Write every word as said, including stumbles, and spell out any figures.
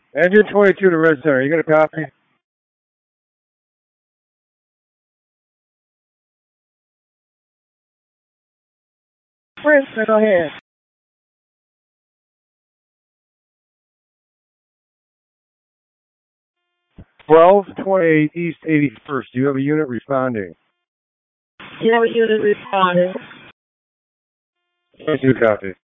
Engine twenty-two to Red Center. You got a copy? Prince, go ahead. twelve twenty-eight East eighty-first. Do you have a unit responding? You have a unit responding. twenty-two copy.